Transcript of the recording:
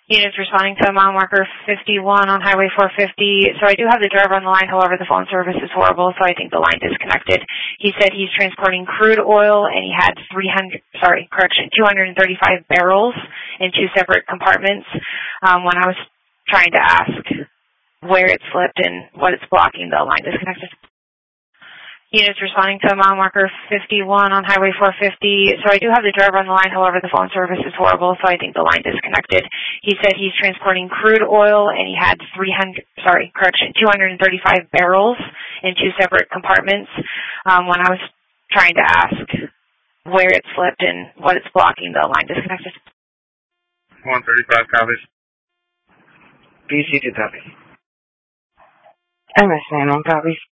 Units responding to a mile marker 51 on Highway 450. So I do have the driver on the line, however, the phone service is horrible, so I think the line disconnected. He said he's transporting crude oil, and he had 235 barrels in two separate compartments. When I was trying to ask where it slipped and what it's blocking, the line disconnected. Units responding to a mile marker 51 on Highway 450. So I do have the driver on the line, however, the phone service is horrible, so I think the line disconnected. He said he's transporting crude oil, and he had 235 barrels in two separate compartments. When I was trying to ask where it slipped and what it's blocking, the line disconnected. 135 copies. BC to copy. MS9 on copies.